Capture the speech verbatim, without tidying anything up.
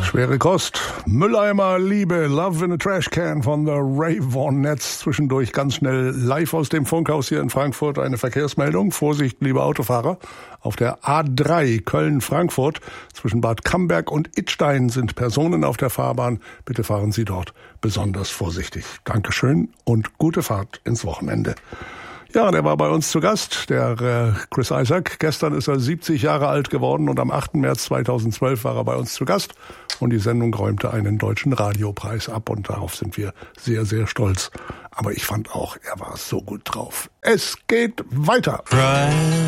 Schwere Kost. Mülleimer Liebe, Love in a Trash Can von The Raveonettes. Zwischendurch ganz schnell live aus dem Funkhaus hier in Frankfurt eine Verkehrsmeldung. Vorsicht, liebe Autofahrer. Auf der A drei Köln-Frankfurt zwischen Bad Camberg und Idstein sind Personen auf der Fahrbahn. Bitte fahren Sie dort besonders vorsichtig. Dankeschön und gute Fahrt ins Wochenende. Ja, der war bei uns zu Gast, der äh, Chris Isaak. Gestern ist er siebzig Jahre alt geworden und am achten März zweitausendzwölf war er bei uns zu Gast. Und die Sendung räumte einen deutschen Radiopreis ab und darauf sind wir sehr, sehr stolz. Aber ich fand auch, er war so gut drauf. Es geht weiter. Right.